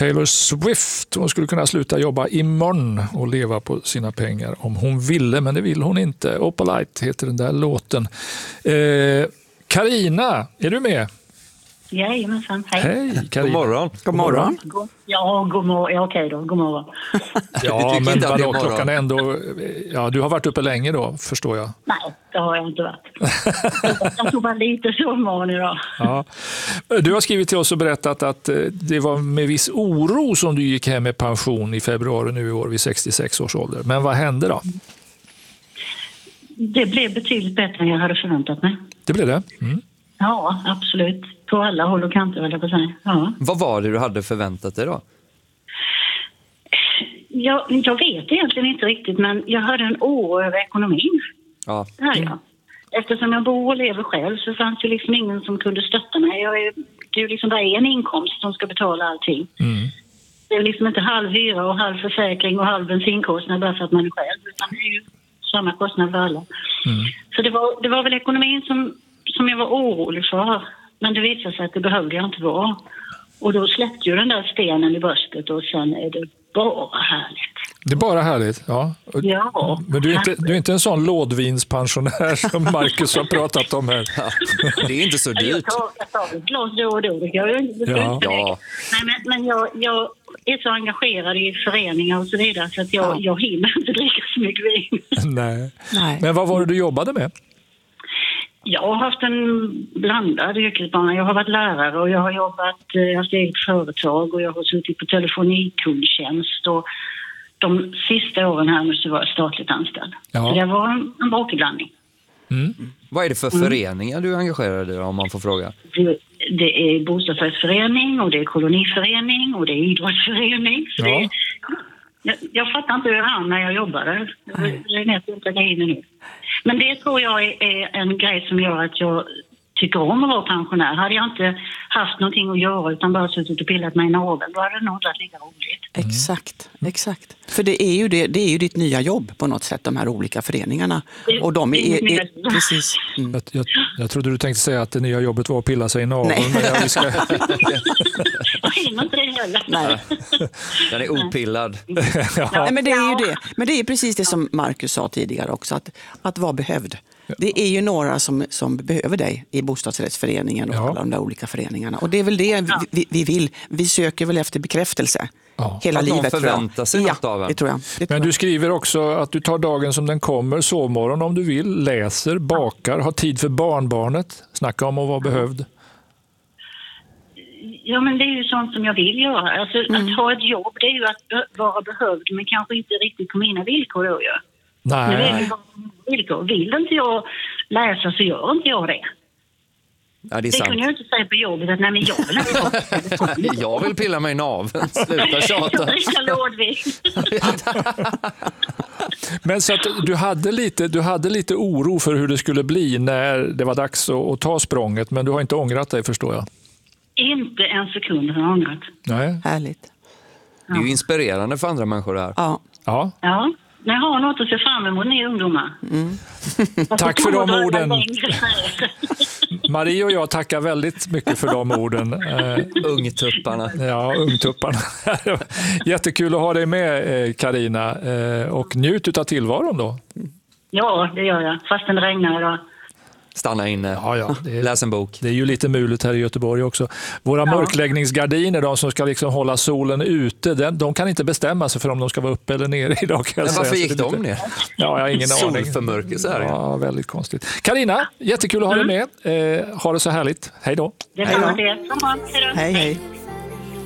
Taylor Swift, hon skulle kunna sluta jobba imorgon och leva på sina pengar om hon ville, men det vill hon inte. Opalite heter den där låten. Carina, är du med? Jajamensan, hej. Hej, Carina. God morgon. God morgon. Ja, god morgon. Ja, okej då, god morgon. Ja, men vadå, klockan är ändå... Ja, du har varit uppe länge då, förstår jag. Nej, det har jag inte varit. Jag tog bara lite sovmorgon idag. Ja. Du har skrivit till oss och berättat att det var med viss oro som du gick hem med pension i februari nu i år vid 66 års ålder. Men vad hände då? Det blev betydligt bättre än jag hade förväntat mig. Det blev det? Mm. Ja, absolut. På alla håll och kanter, vill jag på säga. Ja. Vad var det du hade förväntat dig då? Jag vet egentligen inte riktigt, men jag hade en oro över ekonomin. Ja. Det här, ja. Eftersom jag bor och lever själv så fanns det liksom ingen som kunde stötta mig. Det är ju liksom bara en inkomst som ska betala allting. Mm. Det är liksom inte halv hyra och halv försäkring och halv bensinkostnad bara för att man är själv, utan det är ju samma kostnad för alla. Mm. Så det var väl ekonomin som jag var orolig för. Men det visade sig att det behövde jag inte vara. Och då släppte ju den där stenen i bröstet och sen är det bara härligt. Det är bara härligt, ja. Ja. Men du är inte en sån lådvinspensionär som Marcus har pratat om här. Ja. Det är inte så dyrt. Jag tar ett glas då och då. Det kan jag inte. Ja. Nej, men jag är så engagerad i föreningar och så vidare så att jag hinner inte dricka så mycket vin. Nej. Men vad var det du jobbade med? Jag har haft en blandad yrkesbana. Jag har varit lärare och jag har haft eget företag och jag har suttit på telefonikundtjänst och de sista åren här nu så var jag statligt anställd. Ja. Så det var en bråkig-blandning. Mm. Vad är det för föreningar du engagerar dig om man får fråga? Det är bostadsrättsförening och det är koloniförening och det är idrottsförening. Så Ja. Jag fattar inte hur jag hann när jag jobbade. Det är nästan inte hinner nu. Men det tror jag är en grej som gör att jag tycker om att vara pensionär. Hade jag inte haft någonting att göra utan bara suttit och pillat mig i naveln, då hade det nog inte varit lika roligt. Exakt. För det är ju ditt nya jobb på något sätt, de här olika föreningarna. Och de är precis. Mm. Jag trodde du tänkte säga att det nya jobbet var att pilla sig i naveln. Nej. Men Jag hinner inte det heller. Nej. Den är opillad. ja. Nej, men det är ju det. Men det är precis det som Marcus sa tidigare också, att vara behövd. Det är ju några som behöver dig i bostadsrättsföreningen och alla de där olika föreningarna. Och det är väl det vi vill. Vi söker väl efter bekräftelse hela att livet. någon förväntar sig något av en. Det tror jag. Men du skriver också att du tar dagen som den kommer, sovmorgon om du vill, läser, bakar, har tid för barnbarnet. Snacka om att vara behövd. Ja, men det är ju sånt som jag vill göra. Alltså, att ha ett jobb, det är ju att vara behövd, men kanske inte riktigt på mina villkor då ju. Nej. Men det är ju bara villkor. Vill inte jag läsa så gör inte jag det. Ja, det är Det sant. kunde jag inte säga på jobbet att nej, men jag vill inte. Jag vill pilla mig i naveln. Sluta tjata. Jag dricker lådvin. Men så att du hade lite oro för hur det skulle bli när det var dags att ta språnget, men du har inte ångrat dig, förstår jag. Inte en sekund har jag ångrat. Nej. Härligt. Det är ju inspirerande för andra människor här. Ja. Ja. Ja, ni har något att se fram emot, ni ungdomar. Tack för de orden. Marie och jag tackar väldigt mycket för de orden. Ungtupparna. Ja, ungtupparna. Jättekul att ha dig med, Carina. Och njut av tillvaron då. Ja, det gör jag. Fast det regnar idag. Stanna inne. Ja, Läs en bok. Det är ju lite muligt här i Göteborg också. Våra mörkläggningsgardiner, de som ska liksom hålla solen ute, de kan inte bestämma sig för om de ska vara uppe eller nere idag. Men varför gick de ner? Ja, jag har ingen aning. Solförmörkelse här. Ja, väldigt konstigt. Carina, jättekul att ha dig med. Ha det så härligt. Hej då. Det var det. Hej, hej.